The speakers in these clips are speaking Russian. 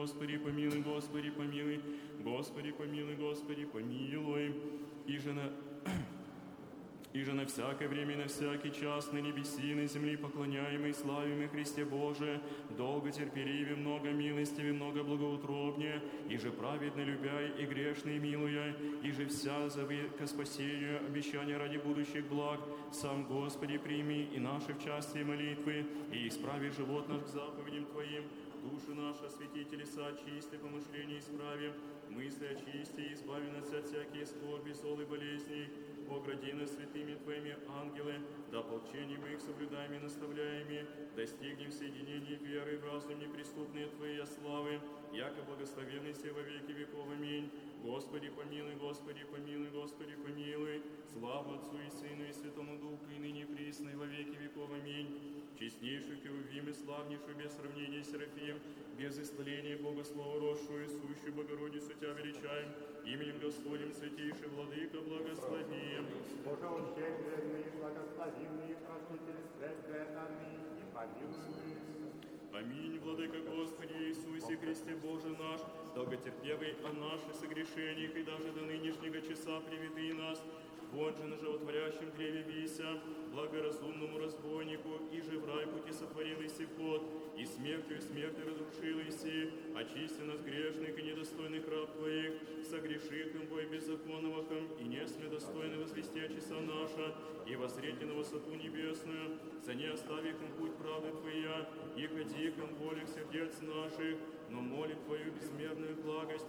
Господи, помилуй, Господи, помилуй, Господи, помилуй, Господи, помилуй. И же на всякое время, на всякий час, на небеси, на земли поклоняемый, славимый Христе Боже, долго терпеливе, много милостиве, много благоутробнее, и же праведно любя и грешный милуя, и же вся зови ко спасению, обещания ради будущих благ, сам Господи прими и наши в части молитвы, и исправи живот наш к заповедям Твоим, души наши, освети телеса, очисти, помышления исправи, мысли очисти, избави нас от всякие скорби, зол и болезней, огради нас святыми Твоими ангелы, да ополчением их соблюдаем и наставляеми, достигнем соединения веры в разум неприступные Твоей славы, яко благословенный се во веки веков. Аминь. Господи, помилуй, Господи, помилуй, Господи, помилуй. Слава Отцу и Сыну и Святому Духу, и ныне присно, и во веки веков. Аминь. Честнейший Херувим и славнейший без сравнения Серафим, без истления Бога Слова росшую и сущую Богородицу Тебя величаем, именем Господним святейший Владыка благослови. Боже, ущербный, благословенный, проситель светлый, и помилуй. Аминь, Владыка Господи Иисусе Христе Боже наш, долготерпевый о наших согрешениях и даже до нынешнего часа приведи нас, вон же на животворящем древе вися, благоразумному разбойнику, и же в рай пути сотворил иси вход, и смертью разрушил иси, очисти нас грешных и недостойных раб Твоих, согрешихом бой беззаконновахом, и не сме достойны возвести часа наша, и воззреть на высоту небесную, за не оставих им путь правды Твоя, и ходи к волях сердец наших, но молит Твою безмерную благость.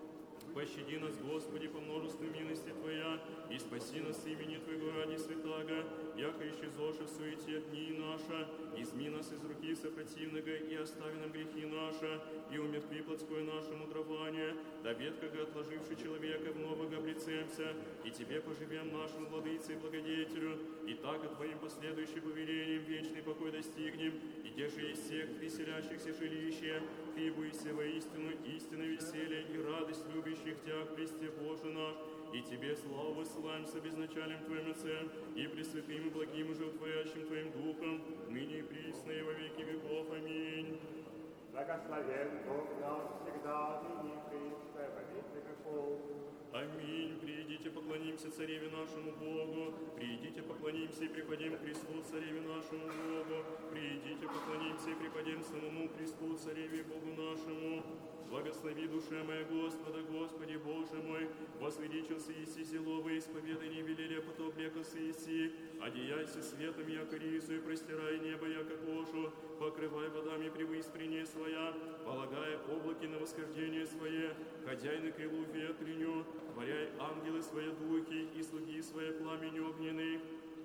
Пощади нас, Господи, по множеству милости Твоя, и спаси нас имени Твоего ради святаго, яко исчезоши в суете дни наша, изми нас из руки сопротивника, и остави нам грехи наши, и умертви плотское наше мудрование, да веткого отложивши человека в нового облицемся, и Тебе поживем нашим владыце и благодетелю, и так от Твоим последующим повелением вечный покой достигнем, и те же из всех веселящихся жилище, Ты буйся воистину истинно веселье и радость любящих Тебя, Христе Боже наш, и Тебе славу высылаем с обезначалием Твоим Отцем, и пресвятым и благим и животворящим Твоим Духом, ныне и присно и во веки веков. Аминь. Благословен Бог наш всегда, ныне и присно, во веки веков. Аминь. Придите, поклонимся Цареве нашему Богу. Придите, поклонимся и преподем Христу, Цареве нашему Богу. Придите, поклонимся и преподем самому Христу, Цареве Богу нашему. Благослови душе моя Господа, Господи Боже мой, возвеличился Иси село во исповедании велели потоплекосы Иси, одеяйся светом, яко ризу, и простирай небо, яко кожу, покрывай водами превыспрение своя, полагая облаки на восхождение свое, ходяй на крылу ветреню, творяй ангелы свои духи и слуги свои пламени огненный.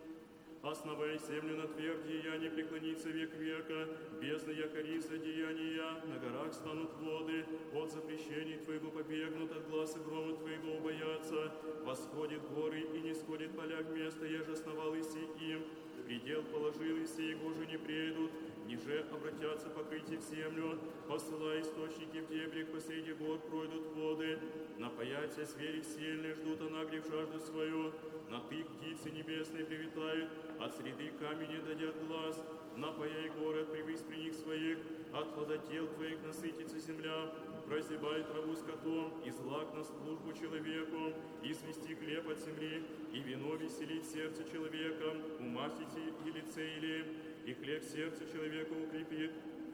Основай землю на тверди, я не преклонится век века, бездна якориза деяния, на горах станут воды, от запрещений Твоего побегнут, от глаза грома Твоего убоятся, восходит горы и не сходит поля в место, еже основал иси им, предел положил иси, его же не придут, ниже обратятся покрытие в землю, посылай источники в дебрях, посреди гор пройдут воды, напоятся звери сильные, ждут анагрев жажду свою, на ты птицы небесные привитают, от среды камени дадят глаз, напояй город при них своих, от плодотел Твоих насытится земля, прозябай траву скотом, и злак на службу человеку, и свести хлеб от земли, и вино веселить сердце человека, умастите и лице или, и хлеб сердце человека укрепит.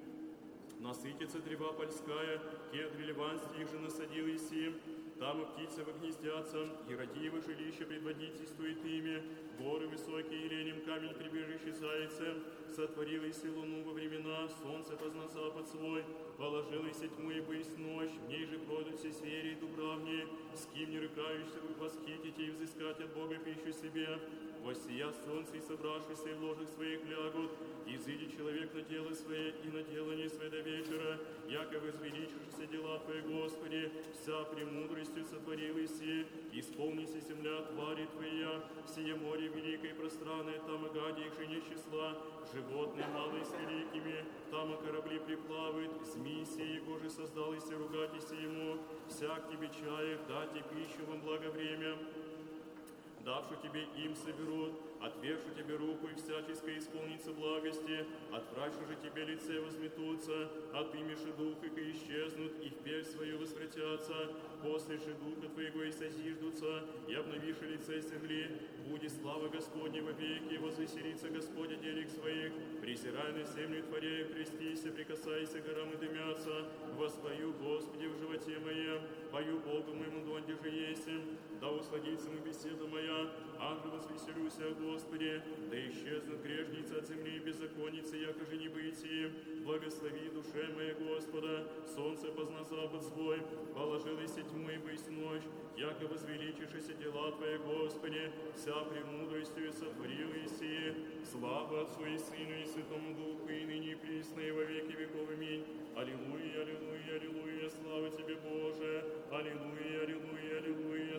Насытится трева польская, кедри ливанские же насадил Иси, там и птицы вогнездятся, и родивы жилища предводительствует ими, горы высокие, и ленем камень прибежище зайцем, сотворил Иси луну во времена, солнце позна запад свой, положил Иси тьму и бысть ночь, в ней же пройдут все звери и дубравни, с кем не рыкающихся вы восхитите и взыскать от Бога пищу себе. Воссия солнце и собравшиеся и в ложах своих лягут, изыди человек на тело свое и на делание свое до вечера, яко возвеличившиеся дела Твои, Господи, вся премудростью сотворил Иси, исполнися земля твари Твоя, сие море великое и пространное, там и гади их же не числа, животные малые с великими, там и корабли приплавают, змеи сии его же создал Иси, ругайтесь ему, всяк тебе чаев, дайте пищу вам благо время. давши тебе им соберут, отвершу тебе руку и всяческой исполнится благости, отвращу же тебе лице возметутся, отымеши дух их и исчезнут, и в пель свою возвратятся, после же духа твоего и созиждутся, и обновиши лице земли, будет слава Господня во веки, возвеселится Господь о делах своих, презирай на землю творя, крестися, прикасайся к горам и дымятся, воспою Господи в животе моем, пою Богу моему донде же есим, да усладится му беседа моя, ангел возвеселюся о Господе, да исчезнут грешницы от земли и беззаконницы, яко же не бытие, благослови душе моя Господа, солнце позна запад свой, положилась тьму и бысь ночь, яко возвеличишься дела Твоя, Господи, вся премудростью сотворил Иси, слава Отцу и Сыну и Святому Духу, и ныне и присно, и во веки веков. Аминь. Аллилуйя, аллилуйя, аллилуйя, слава Тебе, Боже, аллилуйя, аллилуйя, аллилуйя,